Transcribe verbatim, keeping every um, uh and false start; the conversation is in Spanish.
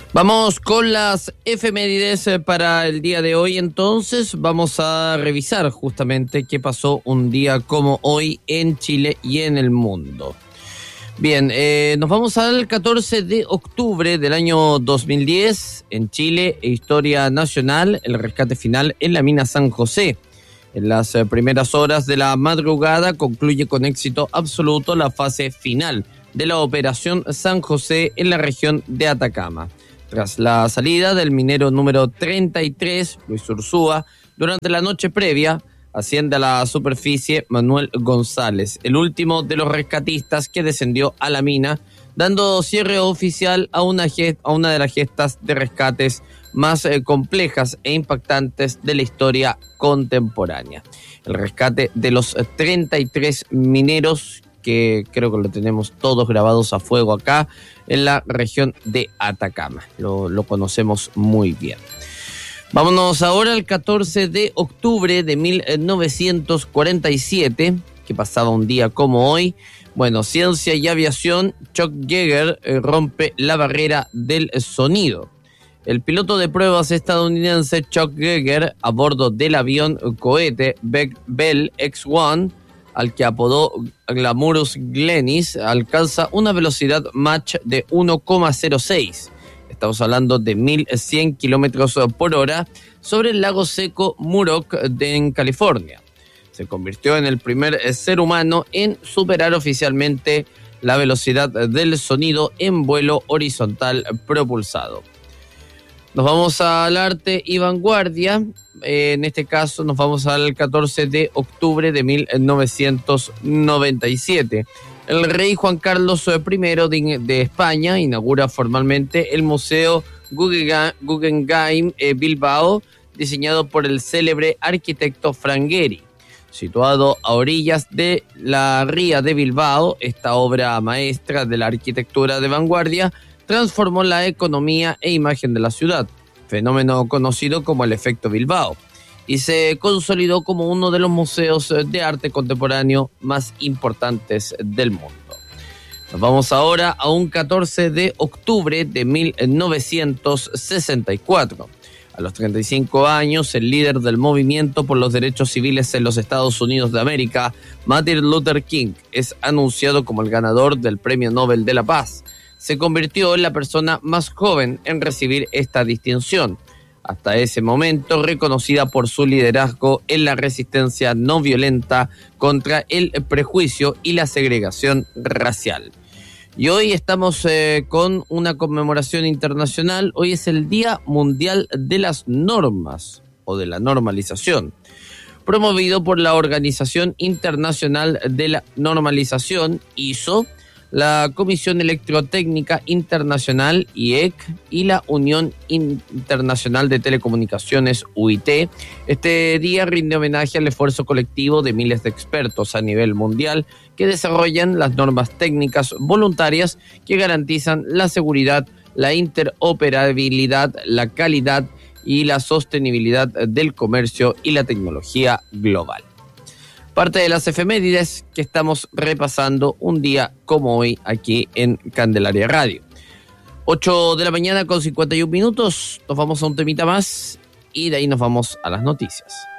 Vamos con las efemérides para el día de hoy. Entonces vamos a revisar justamente qué pasó un día como hoy en Chile y en el mundo. Bien, eh, nos vamos al catorce de octubre del año dos mil diez. En Chile, historia nacional, el rescate final en la mina San José. En las eh, primeras horas de la madrugada concluye con éxito absoluto la fase final de la operación San José en la región de Atacama. Tras la salida del minero número treinta y tres, Luis Ursúa, durante la noche previa, asciende a la superficie Manuel González, el último de los rescatistas que descendió a la mina, dando cierre oficial a una, a una de las gestas de rescates más eh, complejas e impactantes de la historia contemporánea. El rescate de los treinta y tres mineros, que creo que lo tenemos todos grabados a fuego acá en la región de Atacama. Lo, lo conocemos muy bien. Vámonos ahora al catorce de octubre de mil novecientos cuarenta y siete, que pasaba un día como hoy. Bueno, ciencia y aviación, Chuck Yeager eh, rompe la barrera del sonido. El piloto de pruebas estadounidense Chuck Yeager, a bordo del avión cohete Bell X uno, al que apodó Glamorous Glennis, alcanza una velocidad Mach de uno coma cero seis. Estamos hablando de mil cien kilómetros por hora sobre el lago seco Muroc de, en California. Se convirtió en el primer ser humano en superar oficialmente la velocidad del sonido en vuelo horizontal propulsado. Nos vamos al arte y vanguardia. Eh, en este caso nos vamos al catorce de octubre de mil novecientos noventa y siete. El rey Juan Carlos primero de, de España inaugura formalmente el Museo Guggenheim eh, Bilbao, diseñado por el célebre arquitecto Frank Gehry. Situado a orillas de la ría de Bilbao, esta obra maestra de la arquitectura de vanguardia transformó la economía e imagen de la ciudad, fenómeno conocido como el efecto Bilbao, y se consolidó como uno de los museos de arte contemporáneo más importantes del mundo. Nos vamos ahora a un catorce de octubre de mil novecientos sesenta y cuatro. A los treinta y cinco años, el líder del movimiento por los derechos civiles en los Estados Unidos de América, Martin Luther King, es anunciado como el ganador del Premio Nobel de la Paz. Se convirtió en la persona más joven en recibir esta distinción, hasta ese momento reconocida por su liderazgo en la resistencia no violenta contra el prejuicio y la segregación racial. Y hoy estamos eh, con una conmemoración internacional. Hoy es el Día Mundial de las Normas o de la Normalización, promovido por la Organización Internacional de la Normalización, I S O, la Comisión Electrotécnica Internacional, I E C, y la Unión Internacional de Telecomunicaciones, U I T. Este día rinde homenaje al esfuerzo colectivo de miles de expertos a nivel mundial que desarrollan las normas técnicas voluntarias que garantizan la seguridad, la interoperabilidad, la calidad y la sostenibilidad del comercio y la tecnología global. Parte de las efemérides que estamos repasando un día como hoy aquí en Candelaria Radio. ocho de la mañana con cincuenta y un minutos, nos vamos a un temita más y de ahí nos vamos a las noticias.